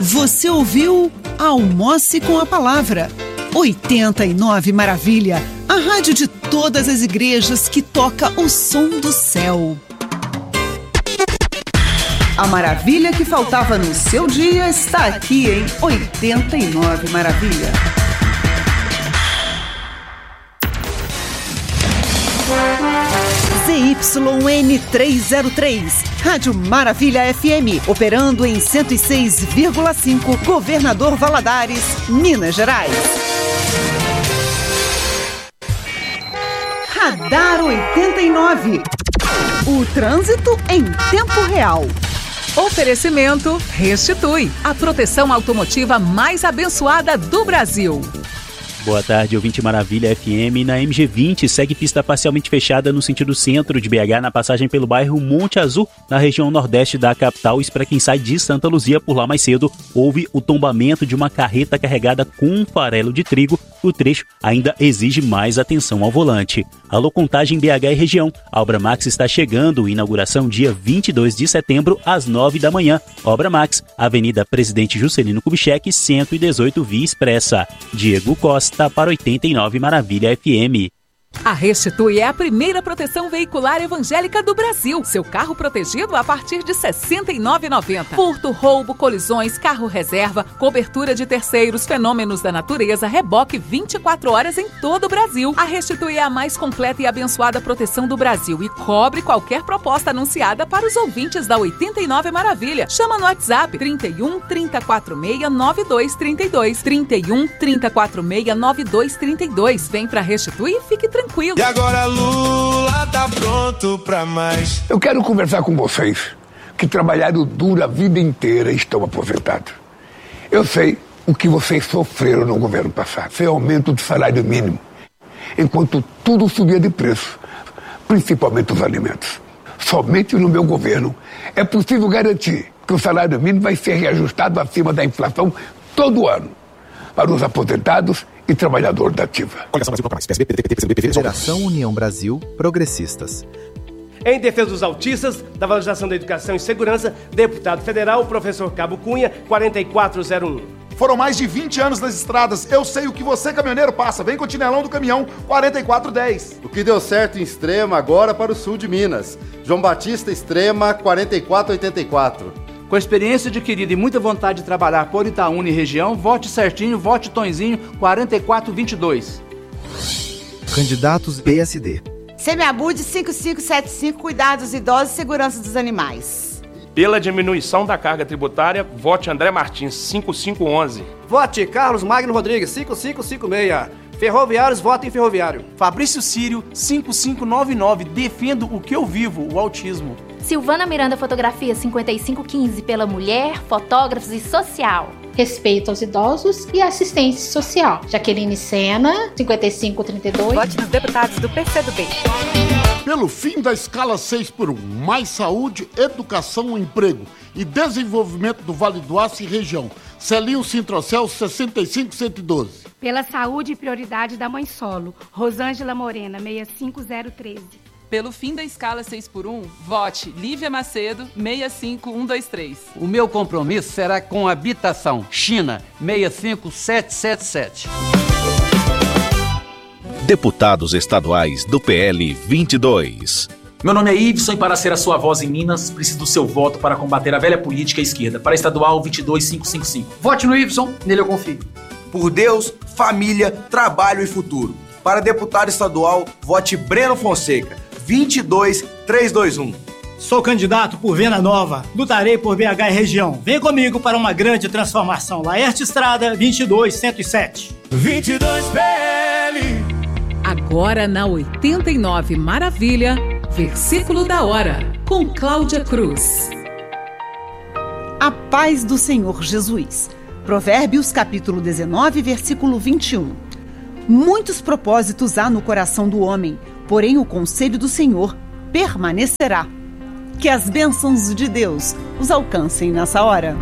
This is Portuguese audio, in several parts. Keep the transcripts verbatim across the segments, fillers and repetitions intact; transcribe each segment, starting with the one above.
Você ouviu Almoce com a Palavra. oitenta e nove Maravilha, a rádio de todas as igrejas que toca o som do céu. A maravilha que faltava no seu dia está aqui em oitenta e nove Maravilha. Z Y N trezentos e três, Rádio Maravilha F M, operando em cento e seis vírgula cinco, Governador Valadares, Minas Gerais. Radar oitenta e nove, o trânsito em tempo real. Oferecimento Restitui, a proteção automotiva mais abençoada do Brasil. Boa tarde, ouvinte Maravilha F M. Na M G vinte, segue pista parcialmente fechada no sentido centro de B H, na passagem pelo bairro Monte Azul, na região nordeste da capital. Isso para quem sai de Santa Luzia. Por lá mais cedo, houve o tombamento de uma carreta carregada com um farelo de trigo. O trecho ainda exige mais atenção ao volante. Alô, Contagem B H e região. A Obra Max está chegando. Inauguração dia vinte e dois de setembro, às nove da manhã. Obra Max, Avenida Presidente Juscelino Kubitschek, cento e dezoito, Via Expressa. Diego Costa, para oitenta e nove Maravilha F M. A Restitui é a primeira proteção veicular evangélica do Brasil. Seu carro protegido a partir de sessenta e nove reais e noventa centavos. Furto, roubo, colisões, carro reserva, cobertura de terceiros, fenômenos da natureza, reboque vinte e quatro horas em todo o Brasil. A Restitui é a mais completa e abençoada proteção do Brasil e cobre qualquer proposta anunciada para os ouvintes da oitenta e nove Maravilha. Chama no WhatsApp trinta e um, trinta e quatro seis, nove dois trinta e dois. trinta e um, trinta e quatro seis, nove dois trinta e dois. Vem pra Restitui e fique tranquilo. Tranquilo. E agora Lula tá pronto pra mais. Eu quero conversar com vocês que trabalharam duro a vida inteira e estão aposentados. Eu sei o que vocês sofreram no governo passado. Foi aumento do salário mínimo, enquanto tudo subia de preço, principalmente os alimentos. Somente no meu governo é possível garantir que o salário mínimo vai ser reajustado acima da inflação todo ano para os aposentados e trabalhador da ativa. Geração União Brasil, Progressistas. Em defesa dos autistas, da valorização da educação e segurança, deputado federal, professor Cabo Cunha, quarenta e quatro zero um. Foram mais de vinte anos nas estradas. Eu sei o que você, caminhoneiro, passa. Vem com o Tinelão do Caminhão, quarenta e quatro dez. O que deu certo em Extrema, agora para o sul de Minas. João Batista Extrema, quarenta e quatro oitenta e quatro. Com experiência adquirida e muita vontade de trabalhar por Itaúna e região, vote certinho, vote Tonzinho, quarenta e quatro vinte e dois. Candidatos P S D. Semiabud cinco cinco sete cinco, Cuidados dos Idosos e Segurança dos Animais. Pela diminuição da carga tributária, vote André Martins, cinco cinco um um. Vote Carlos Magno Rodrigues, cinco cinco cinco seis. Ferroviários, votem Ferroviário. Fabrício Sírio, cinco cinco nove nove. Defendo o que eu vivo, o autismo. Silvana Miranda Fotografia, cinquenta e cinco quinze, pela mulher, fotógrafos e social. Respeito aos idosos e assistência social. Jaqueline Sena, cinquenta e cinco trinta e dois. Vote nos deputados do P C do B. Pelo fim da escala seis por um, mais saúde, educação, emprego e desenvolvimento do Vale do Aço e região. Celinho Sintrocel, sessenta e cinco cento e doze. Pela saúde e prioridade da mãe solo, Rosângela Morena, sessenta e cinco zero treze. Pelo fim da escala seis por um, vote Lívia Macedo, sessenta e cinco um dois três. O meu compromisso será com habitação, China, sessenta e cinco sete sete sete. Deputados estaduais do P L vinte e dois. Meu nome é Iveson e para ser a sua voz em Minas, preciso do seu voto para combater a velha política à esquerda. Para estadual vinte e dois mil quinhentos e cinquenta e cinco. Vote no Iveson, nele eu confio. Por Deus, família, trabalho e futuro. Para deputado estadual, vote Breno Fonseca, vinte e dois mil trezentos e vinte e um. Sou candidato por Venda Nova, lutarei por B H e região. Vem comigo para uma grande transformação. Laerte Estrada, vinte e dois mil cento e sete. vinte e dois P L. Agora na oitenta e nove Maravilha, versículo da hora, com Cláudia Cruz. A paz do Senhor Jesus. Provérbios capítulo dezenove, versículo vinte e um. Muitos propósitos há no coração do homem, porém o conselho do Senhor permanecerá. Que as bênçãos de Deus os alcancem nessa hora.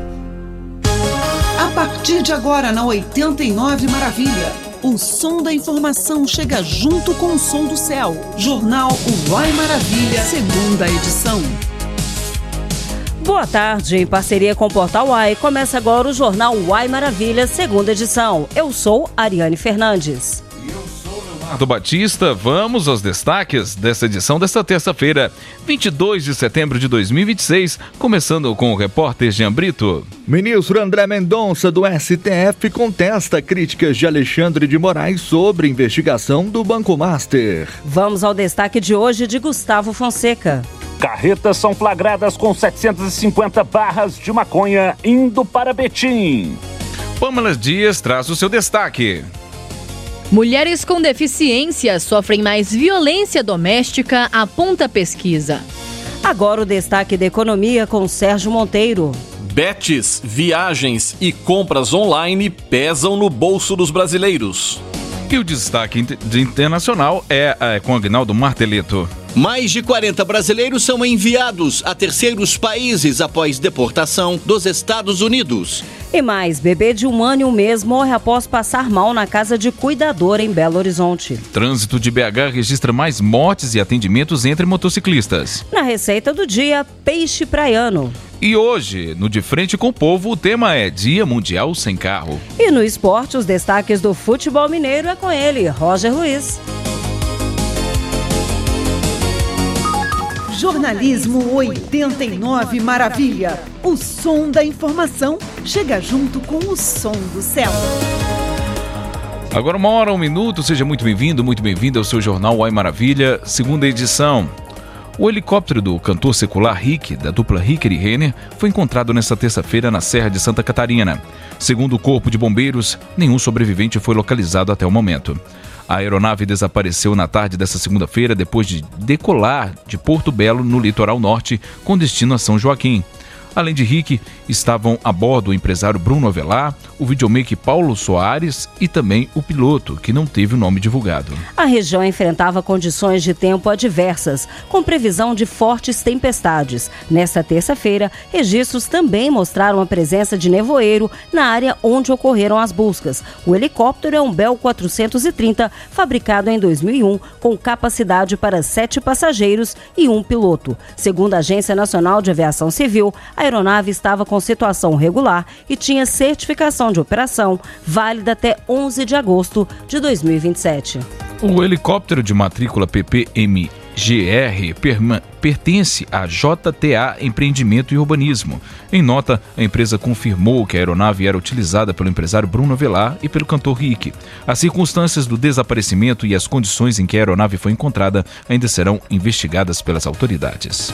A partir de agora na oitenta e nove Maravilha, o som da informação chega junto com o som do céu. Jornal Uai Maravilha, segunda edição. Boa tarde, em parceria com o Portal Uai, começa agora o Jornal Uai Maravilha, segunda edição. Eu sou Ariane Fernandes. Leonardo Batista, vamos aos destaques desta edição desta terça-feira, vinte e dois de setembro de dois mil e vinte e seis, começando com o repórter Jean Brito. Ministro André Mendonça, do S T F, contesta críticas de Alexandre de Moraes sobre investigação do Banco Master. Vamos ao destaque de hoje de Gustavo Fonseca. Carretas são flagradas com setecentas e cinquenta barras de maconha indo para Betim. Pâmela Dias traz o seu destaque. Mulheres com deficiência sofrem mais violência doméstica, aponta pesquisa. Agora o destaque da economia com Sérgio Monteiro. Betes, viagens e compras online pesam no bolso dos brasileiros. E o destaque internacional é, é com Agnaldo Martelito. Mais de quarenta brasileiros são enviados a terceiros países após deportação dos Estados Unidos. E mais, bebê de um ano e um mês morre após passar mal na casa de cuidador em Belo Horizonte. Trânsito de B H registra mais mortes e atendimentos entre motociclistas. Na receita do dia, peixe praiano. E hoje, no De Frente com o Povo, o tema é Dia Mundial Sem Carro. E no esporte, os destaques do futebol mineiro é com ele, Roger Luiz. Jornalismo oitenta e nove Maravilha. O som da informação chega junto com o som do céu. Agora uma hora, um minuto. Seja muito bem-vindo, muito bem-vindo ao seu Jornal Uai Maravilha, segunda edição. O helicóptero do cantor secular Rick, da dupla Ricker e Renner, foi encontrado nesta terça-feira na Serra de Santa Catarina. Segundo o Corpo de Bombeiros, nenhum sobrevivente foi localizado até o momento. A aeronave desapareceu na tarde desta segunda-feira depois de decolar de Porto Belo, no litoral norte, com destino a São Joaquim. Além de Rick, estavam a bordo o empresário Bruno Avelar, o videomaker Paulo Soares e também o piloto, que não teve o nome divulgado. A região enfrentava condições de tempo adversas, com previsão de fortes tempestades. Nesta terça-feira, registros também mostraram a presença de nevoeiro na área onde ocorreram as buscas. O helicóptero é um Bell quatrocentos e trinta, fabricado em dois mil e um, com capacidade para sete passageiros e um piloto. Segundo a Agência Nacional de Aviação Civil, a aeronave estava com situação regular e tinha certificação de operação válida até onze de agosto de dois mil e vinte e sete. O helicóptero de matrícula P P M G R perma- pertence à J T A Empreendimento e Urbanismo. Em nota, a empresa confirmou que a aeronave era utilizada pelo empresário Bruno Avelar e pelo cantor Rick. As circunstâncias do desaparecimento e as condições em que a aeronave foi encontrada ainda serão investigadas pelas autoridades.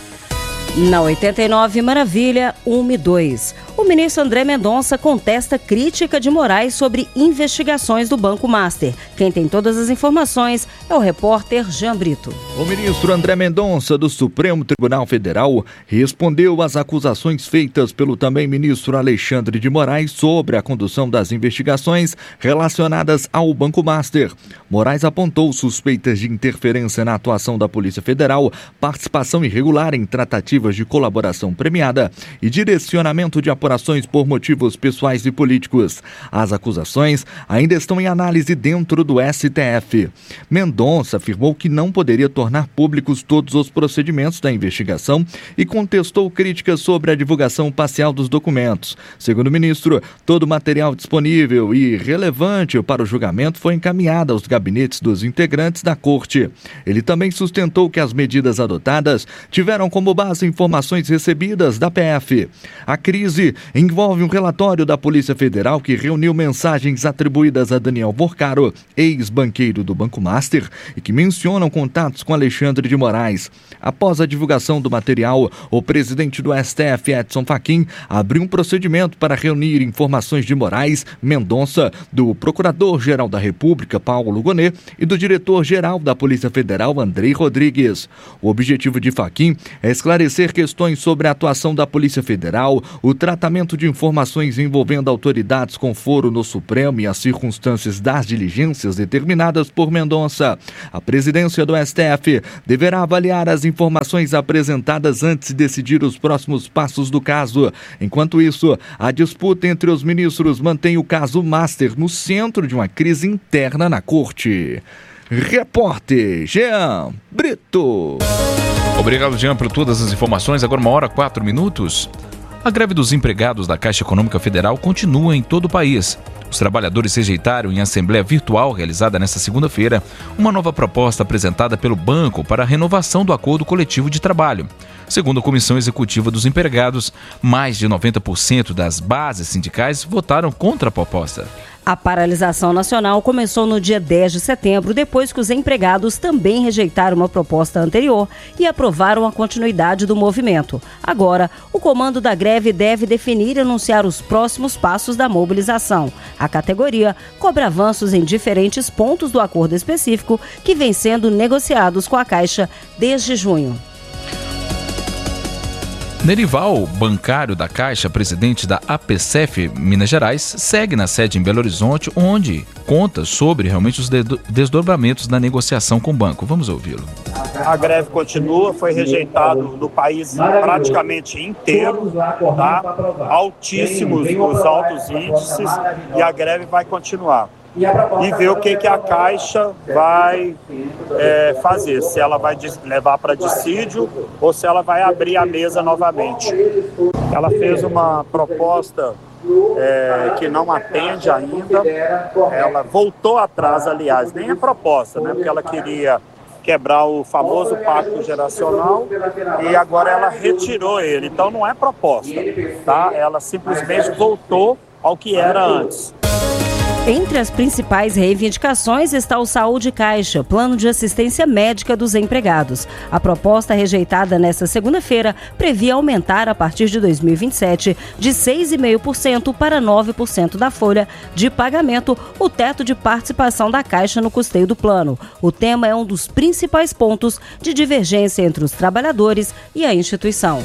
Na oitenta e nove Maravilha, um e dois. O ministro André Mendonça contesta crítica de Moraes sobre investigações do Banco Master. Quem tem todas as informações é o repórter Jean Brito. O ministro André Mendonça, do Supremo Tribunal Federal, respondeu às acusações feitas pelo também ministro Alexandre de Moraes sobre a condução das investigações relacionadas ao Banco Master. Moraes apontou suspeitas de interferência na atuação da Polícia Federal, participação irregular em tratativas de colaboração premiada e direcionamento de apurações por motivos pessoais e políticos. As acusações ainda estão em análise dentro do S T F. Mendonça afirmou que não poderia tornar públicos todos os procedimentos da investigação e contestou críticas sobre a divulgação parcial dos documentos. Segundo o ministro, todo o material disponível e relevante para o julgamento foi encaminhado aos gabinetes dos integrantes da Corte. Ele também sustentou que as medidas adotadas tiveram como base informações recebidas da P F. A crise envolve um relatório da Polícia Federal que reuniu mensagens atribuídas a Daniel Porcaro, ex-banqueiro do Banco Master, e que mencionam contatos com Alexandre de Moraes. Após a divulgação do material, o presidente do S T F, Edson Fachin, abriu um procedimento para reunir informações de Moraes, Mendonça, do Procurador-Geral da República, Paulo Gonet, e do Diretor-Geral da Polícia Federal, Andrei Rodrigues. O objetivo de Fachin é esclarecer questões sobre a atuação da Polícia Federal, o tratamento de informações envolvendo autoridades com foro no Supremo e as circunstâncias das diligências determinadas por Mendonça. A presidência do S T F deverá avaliar as informações apresentadas antes de decidir os próximos passos do caso. Enquanto isso, a disputa entre os ministros mantém o caso Master no centro de uma crise interna na Corte. Repórter Jean Brito. Obrigado, Jean, por todas as informações. Agora uma hora, quatro minutos. A greve dos empregados da Caixa Econômica Federal continua em todo o país. Os trabalhadores rejeitaram em assembleia virtual realizada nesta segunda-feira uma nova proposta apresentada pelo banco para a renovação do acordo coletivo de trabalho. Segundo a Comissão Executiva dos Empregados, mais de noventa por cento das bases sindicais votaram contra a proposta. A paralisação nacional começou no dia dez de setembro, depois que os empregados também rejeitaram uma proposta anterior e aprovaram a continuidade do movimento. Agora, o comando da greve deve definir e anunciar os próximos passos da mobilização. A categoria cobra avanços em diferentes pontos do acordo específico que vem sendo negociados com a Caixa desde junho. Nerival, bancário da Caixa, presidente da A P C F Minas Gerais, segue na sede em Belo Horizonte, onde conta sobre realmente os desdobramentos da negociação com o banco. Vamos ouvi-lo. A greve continua, foi rejeitado no país praticamente inteiro, tá? Altíssimos os altos índices, e a greve vai continuar. E ver o que, que a Caixa vai é, fazer, se ela vai levar para dissídio ou se ela vai abrir a mesa novamente. Ela fez uma proposta é, que não atende ainda, ela voltou atrás, aliás, nem a proposta, né, porque ela queria quebrar o famoso pacto geracional e agora ela retirou ele, então não é proposta, tá? Ela simplesmente voltou ao que era antes. Entre as principais reivindicações está o Saúde Caixa, plano de assistência médica dos empregados. A proposta rejeitada nesta segunda-feira previa aumentar a partir de dois mil e vinte e sete de seis vírgula cinco por cento para nove por cento da folha de pagamento o teto de participação da Caixa no custeio do plano. O tema é um dos principais pontos de divergência entre os trabalhadores e a instituição.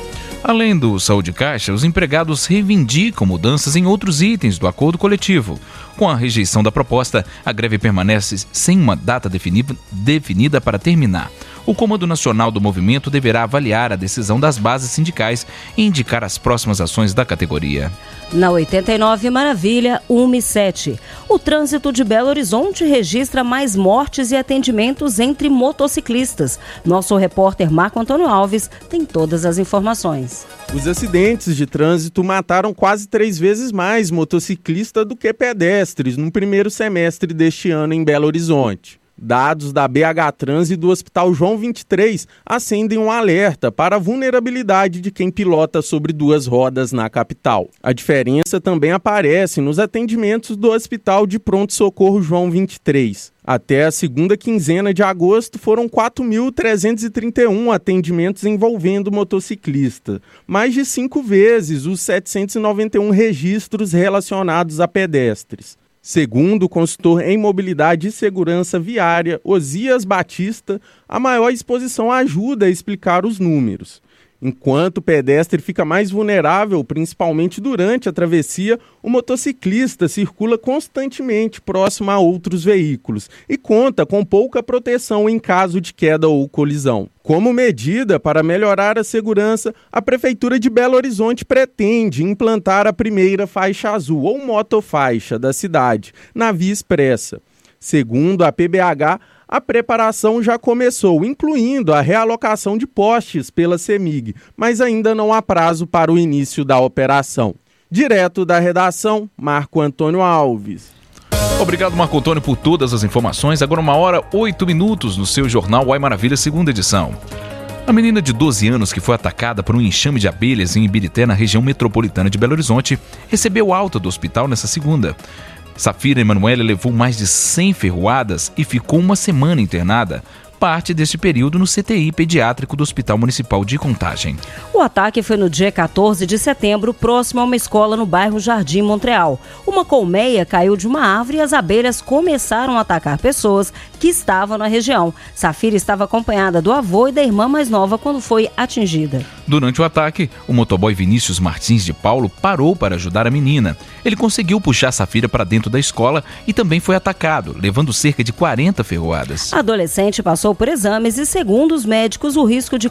Além do Saúde Caixa, os empregados reivindicam mudanças em outros itens do acordo coletivo. Com a rejeição da proposta, a greve permanece sem uma data definida, definida para terminar. O Comando Nacional do Movimento deverá avaliar a decisão das bases sindicais e indicar as próximas ações da categoria. Na oitenta e nove Maravilha, uma e sete. O trânsito de Belo Horizonte registra mais mortes e atendimentos entre motociclistas. Nosso repórter Marco Antônio Alves tem todas as informações. Os acidentes de trânsito mataram quase três vezes mais motociclistas do que pedestres no primeiro semestre deste ano em Belo Horizonte. Dados da B H Trans e do Hospital João vinte e três acendem um alerta para a vulnerabilidade de quem pilota sobre duas rodas na capital. A diferença também aparece nos atendimentos do Hospital de Pronto-Socorro João vinte e três. Até a segunda quinzena de agosto foram quatro mil trezentos e trinta e um atendimentos envolvendo motociclista, mais de cinco vezes os setecentos e noventa e um registros relacionados a pedestres. Segundo o consultor em mobilidade e segurança viária, Osias Batista, a maior exposição ajuda a explicar os números. Enquanto o pedestre fica mais vulnerável, principalmente durante a travessia, o motociclista circula constantemente próximo a outros veículos e conta com pouca proteção em caso de queda ou colisão. Como medida para melhorar a segurança, a Prefeitura de Belo Horizonte pretende implantar a primeira faixa azul, ou motofaixa, da cidade, na Via Expressa. Segundo a P B H, a preparação já começou, incluindo a realocação de postes pela CEMIG, mas ainda não há prazo para o início da operação. Direto da redação, Marco Antônio Alves. Obrigado, Marco Antônio, por todas as informações. Agora uma hora, oito minutos no seu jornal Uai Maravilha, segunda edição. A menina de doze anos que foi atacada por um enxame de abelhas em Ibirité, na região metropolitana de Belo Horizonte, recebeu alta do hospital nesta segunda. Safira Emanuele levou mais de cem ferroadas e ficou uma semana internada. Parte deste período no C T I pediátrico do Hospital Municipal de Contagem. O ataque foi no dia quatorze de setembro, próximo a uma escola no bairro Jardim Montreal. Uma colmeia caiu de uma árvore e as abelhas começaram a atacar pessoas que estavam na região. Safira estava acompanhada do avô e da irmã mais nova quando foi atingida. Durante o ataque, o motoboy Vinícius Martins de Paulo parou para ajudar a menina. Ele conseguiu puxar Safira para dentro da escola e também foi atacado, levando cerca de quarenta ferroadas. A adolescente passou por exames e, segundo os médicos, o risco de